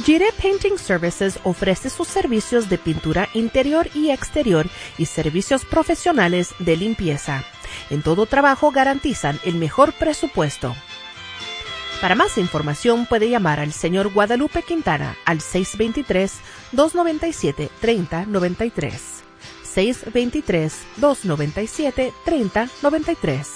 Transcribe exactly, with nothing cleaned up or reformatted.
Gire Painting Services ofrece sus servicios de pintura interior y exterior y servicios profesionales de limpieza. En todo trabajo garantizan el mejor presupuesto. Para más información puede llamar al señor Guadalupe Quintana al seis dos tres, dos nueve siete, tres cero nueve tres. seis dos tres, dos nueve siete, tres cero nueve tres.